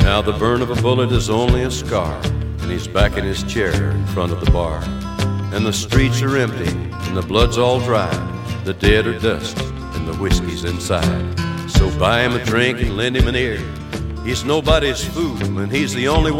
Now the burn of a bullet is only a scar, and he's back in his chair in front of the bar. And the streets are empty, and the blood's all dry. The dead are dust, and the whiskey's inside. So buy him a drink and lend him an ear. He's nobody's fool, and he's the only one